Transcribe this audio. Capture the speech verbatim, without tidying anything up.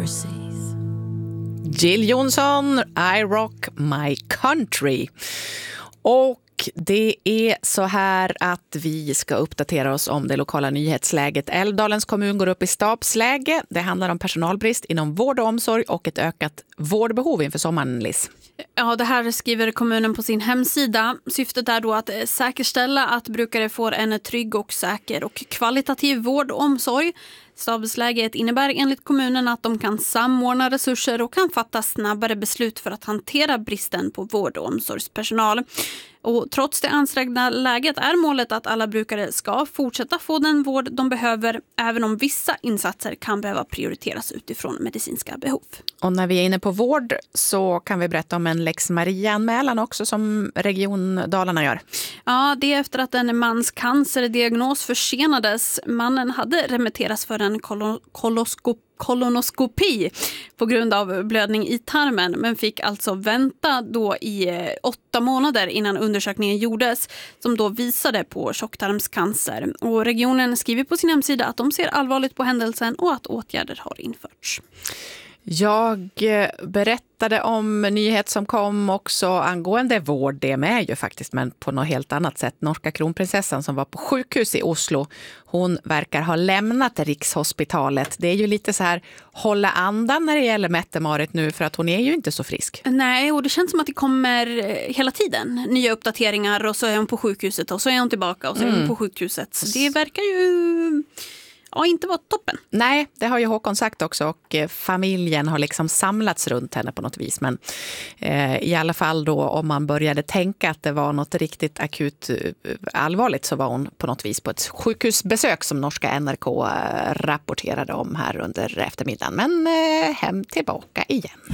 overseas. Jill Johnson, I Rock My Country. Och det är så här att vi ska uppdatera oss om det lokala nyhetsläget. Älvdalens kommun går upp i stabsläge. Det handlar om personalbrist inom vård och omsorg och ett ökat vårdbehov inför sommaren, Liz. Ja, det här skriver kommunen på sin hemsida. Syftet är då att säkerställa att brukare får en trygg och säker och kvalitativ vård och omsorg. Stabsläget innebär enligt kommunen att de kan samordna resurser och kan fatta snabbare beslut för att hantera bristen på vård- och omsorgspersonal. Och trots det ansträngda läget är målet att alla brukare ska fortsätta få den vård de behöver, även om vissa insatser kan behöva prioriteras utifrån medicinska behov. Och när vi är inne på vård så kan vi berätta om en Lex Maria-anmälan också som Region Dalarna gör. Ja, det är efter att en mans cancerdiagnos försenades. Mannen hade remitterats för en kolo- koloskop kolonoskopi på grund av blödning i tarmen, men fick alltså vänta då i eh, åtta månader innan undersökningen gjordes, som då visade på tjocktarmscancer. Och regionen skriver på sin hemsida att de ser allvarligt på händelsen och att åtgärder har införts. Jag berättade om nyhet som kom också angående vård, det med ju faktiskt, men på något helt annat sätt. Norska kronprinsessan som var på sjukhus i Oslo, hon verkar ha lämnat Rikshospitalet. Det är ju lite så här hålla andan när det gäller Mette-Marit nu, för att hon är ju inte så frisk. Nej, och det känns som att det kommer hela tiden nya uppdateringar, och så är hon på sjukhuset och så är hon tillbaka och så är hon mm. på sjukhuset. Så det verkar ju... Ja, inte var toppen. Nej, det har ju Håkon sagt också, och eh, familjen har liksom samlats runt henne på något vis. Men eh, i alla fall då, om man började tänka att det var något riktigt akut eh, allvarligt, så var hon på något vis på ett sjukhusbesök som norska N R K eh, rapporterade om här under eftermiddagen. Men eh, hem tillbaka igen.